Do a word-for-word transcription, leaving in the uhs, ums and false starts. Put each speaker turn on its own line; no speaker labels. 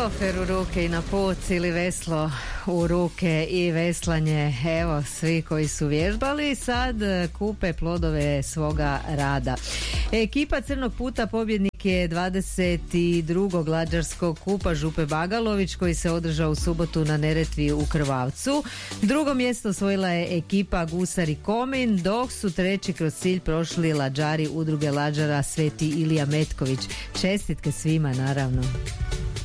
Kofer u ruke i na put ili veslo u ruke i veslanje. Evo, svi koji su vježbali sad kupe plodove svoga rada. Ekipa Crnog puta pobjednik je dvadeset drugog lađarskog kupa Župe Bagalović koji se održao u subotu na Neretvi u Krvavcu. Drugo mjesto osvojila je ekipa Gusari Komin, dok su treći kroz cilj prošli lađari udruge lađara Sveti Ilija Metković. Čestitke svima, naravno.